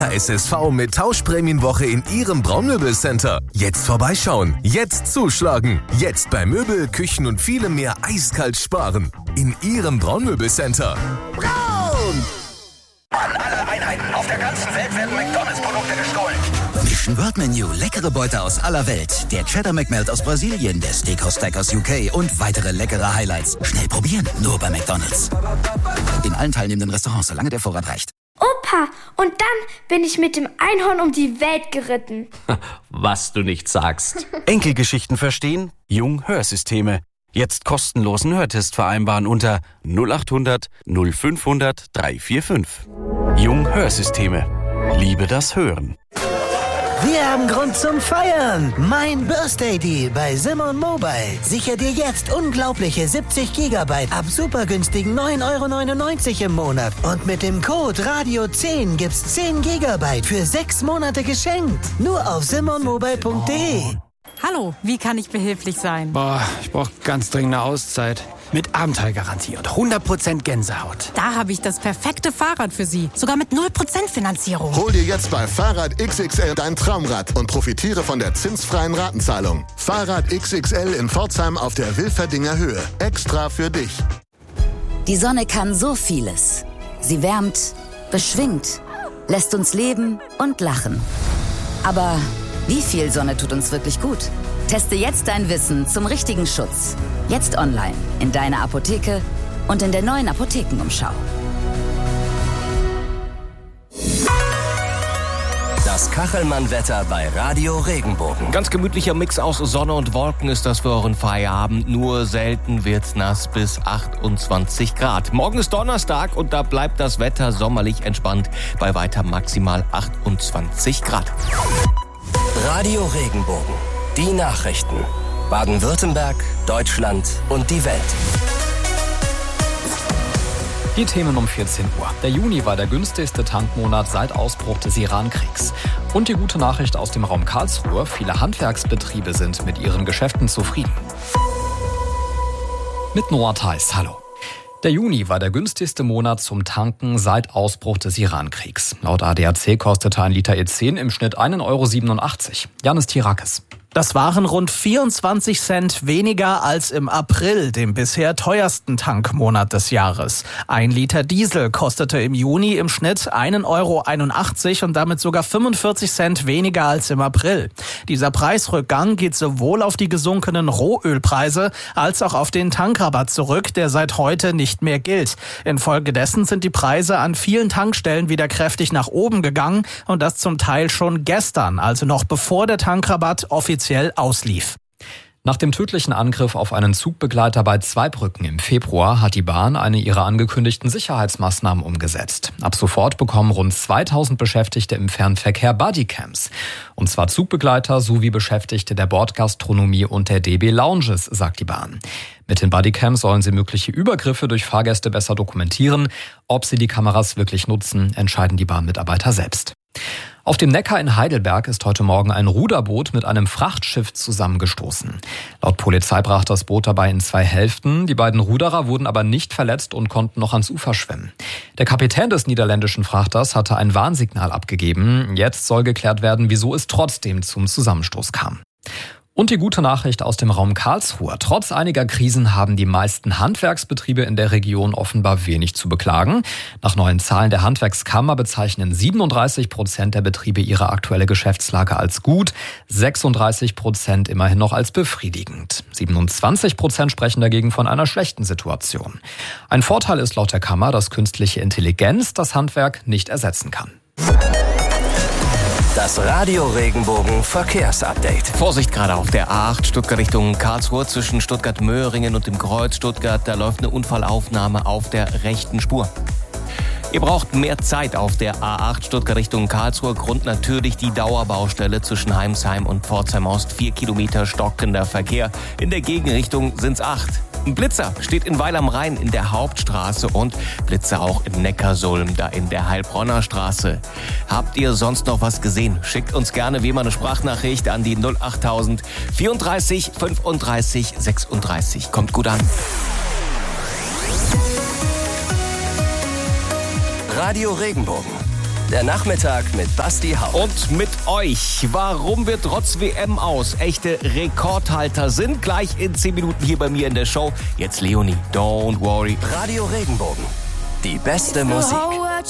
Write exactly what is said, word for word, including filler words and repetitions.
S S V mit Tauschprämienwoche in Ihrem Braunmöbelcenter. Jetzt vorbeischauen, jetzt zuschlagen, jetzt bei Möbel, Küchen und vielem mehr eiskalt sparen. In Ihrem Braunmöbelcenter. Braun! An alle Einheiten auf der ganzen Welt werden McDonalds-Produkte gestohlen. Mission World Menu, leckere Beute aus aller Welt. Der Cheddar McMelt aus Brasilien, der Steakhouse Stack aus U K und weitere leckere Highlights. Schnell probieren, nur bei McDonalds. In allen teilnehmenden Restaurants, solange der Vorrat reicht. Opa, und dann bin ich mit dem Einhorn um die Welt geritten. Was du nicht sagst. Enkelgeschichten verstehen? Jung Hörsysteme. Jetzt kostenlosen Hörtest vereinbaren unter null acht hundert fünfhundert dreihundertfünfundvierzig. Jung Hörsysteme. Liebe das Hören. Wir haben Grund zum Feiern. Mein Birthday Deal bei Simon Mobile. Sicher dir jetzt unglaubliche siebzig Gigabyte ab super günstigen neun Euro neunundneunzig im Monat. Und mit dem Code Radio zehn gibt's zehn Gigabyte für sechs Monate geschenkt. Nur auf simon mobile punkt de. Hallo, wie kann ich behilflich sein? Boah, ich brauche ganz dringend eine Auszeit. Mit Abenteuergarantie und hundert Prozent Gänsehaut. Da habe ich das perfekte Fahrrad für Sie. Sogar mit null Prozent Finanzierung. Hol dir jetzt bei Fahrrad X X L dein Traumrad und profitiere von der zinsfreien Ratenzahlung. Fahrrad X X L in Pforzheim auf der Wilferdinger Höhe. Extra für dich. Die Sonne kann so vieles. Sie wärmt, beschwingt, lässt uns leben und lachen. Aber wie viel Sonne tut uns wirklich gut? Teste jetzt dein Wissen zum richtigen Schutz. Jetzt online, in deiner Apotheke und in der neuen Apothekenumschau. Das Kachelmann-Wetter bei Radio Regenbogen. Ganz gemütlicher Mix aus Sonne und Wolken ist das für euren Feierabend. Nur selten wird's nass bis achtundzwanzig Grad. Morgen ist Donnerstag und da bleibt das Wetter sommerlich entspannt bei weiter maximal achtundzwanzig Grad. Radio Regenbogen. Die Nachrichten. Baden-Württemberg, Deutschland und die Welt. Die Themen um vierzehn Uhr. Der Juni war der günstigste Tankmonat seit Ausbruch des Iran-Kriegs. Und die gute Nachricht aus dem Raum Karlsruhe: Viele Handwerksbetriebe sind mit ihren Geschäften zufrieden. Mit Noah Theis, hallo. Der Juni war der günstigste Monat zum Tanken seit Ausbruch des Iran-Kriegs. Laut A D A C kostete ein Liter E zehn im Schnitt einen Euro siebenundachtzig. Janis Tirakis. Das waren rund vierundzwanzig Cent weniger als im April, dem bisher teuersten Tankmonat des Jahres. Ein Liter Diesel kostete im Juni im Schnitt einen Euro einundachtzig und damit sogar fünfundvierzig Cent weniger als im April. Dieser Preisrückgang geht sowohl auf die gesunkenen Rohölpreise als auch auf den Tankrabatt zurück, der seit heute nicht mehr gilt. Infolgedessen sind die Preise an vielen Tankstellen wieder kräftig nach oben gegangen und das zum Teil schon gestern, also noch bevor der Tankrabatt offiziell auslief. Nach dem tödlichen Angriff auf einen Zugbegleiter bei Zweibrücken im Februar hat die Bahn eine ihrer angekündigten Sicherheitsmaßnahmen umgesetzt. Ab sofort bekommen rund zweitausend Beschäftigte im Fernverkehr Bodycams. Und zwar Zugbegleiter sowie Beschäftigte der Bordgastronomie und der D B Lounges, sagt die Bahn. Mit den Bodycams sollen sie mögliche Übergriffe durch Fahrgäste besser dokumentieren. Ob sie die Kameras wirklich nutzen, entscheiden die Bahnmitarbeiter selbst. Auf dem Neckar in Heidelberg ist heute Morgen ein Ruderboot mit einem Frachtschiff zusammengestoßen. Laut Polizei brach das Boot dabei in zwei Hälften. Die beiden Ruderer wurden aber nicht verletzt und konnten noch ans Ufer schwimmen. Der Kapitän des niederländischen Frachters hatte ein Warnsignal abgegeben. Jetzt soll geklärt werden, wieso es trotzdem zum Zusammenstoß kam. Und die gute Nachricht aus dem Raum Karlsruhe: Trotz einiger Krisen haben die meisten Handwerksbetriebe in der Region offenbar wenig zu beklagen. Nach neuen Zahlen der Handwerkskammer bezeichnen siebenunddreißig Prozent der Betriebe ihre aktuelle Geschäftslage als gut, sechsunddreißig Prozent immerhin noch als befriedigend. siebenundzwanzig Prozent sprechen dagegen von einer schlechten Situation. Ein Vorteil ist laut der Kammer, dass künstliche Intelligenz das Handwerk nicht ersetzen kann. Das Radio Regenbogen Verkehrsupdate. Vorsicht gerade auf der A acht Stuttgart Richtung Karlsruhe zwischen Stuttgart-Möhringen und dem Kreuz Stuttgart. Da läuft eine Unfallaufnahme auf der rechten Spur. Ihr braucht mehr Zeit auf der A acht Stuttgart Richtung Karlsruhe. Grund natürlich die Dauerbaustelle zwischen Heimsheim und Pforzheim Ost. Vier Kilometer stockender Verkehr. In der Gegenrichtung sind's acht. Ein Blitzer steht in Weil am Rhein in der Hauptstraße und Blitzer auch in Neckarsulm, da in der Heilbronner Straße. Habt ihr sonst noch was gesehen? Schickt uns gerne wie immer eine Sprachnachricht an die null achttausend vierunddreißig fünfunddreißig sechsunddreißig. Kommt gut an. Radio Regenbogen. Der Nachmittag mit Basti Haupt. Und mit euch. Warum wir trotz W M aus echte Rekordhalter sind? Gleich in zehn Minuten hier bei mir in der Show. Jetzt Leonie, don't worry. Radio Regenbogen. Die beste Musik.